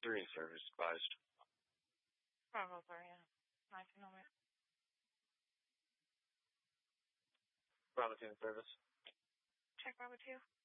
3 in service, advised. Bravo 3, yeah. 19 on it. Bravo 2 in service. Check Bravo 2.